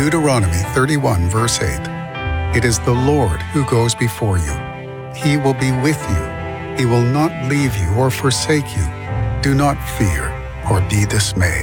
Deuteronomy 31, verse 8. It is the Lord who goes before you. He will be with you. He will not leave you or forsake you. Do not fear or be dismayed.